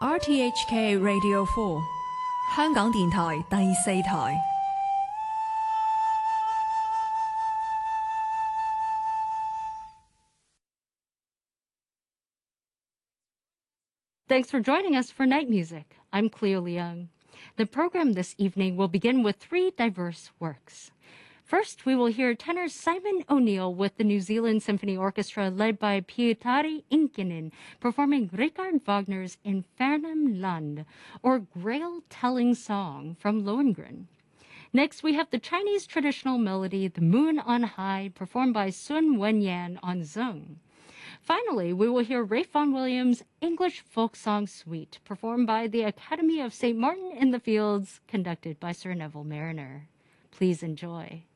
RTHK Radio 4香港電台第四台。 Thanks for joining us for Night Music. I'm Cleo Leung. The program this evening will begin with three diverse works. First, we will hear tenor Simon O'Neill with the New Zealand Symphony Orchestra led by Pietari Inkinen performing Richard Wagner's Infernum Land, or Grail-telling song from Lohengrin. Next, we have the Chinese traditional melody The Moon on High performed by Sun Wenyan on zung. Finally, we will hear Ralph Vaughan Williams' English Folk Song Suite, performed by the Academy of St. Martin in the Fields, conducted by Sir Neville Marriner. Please enjoy.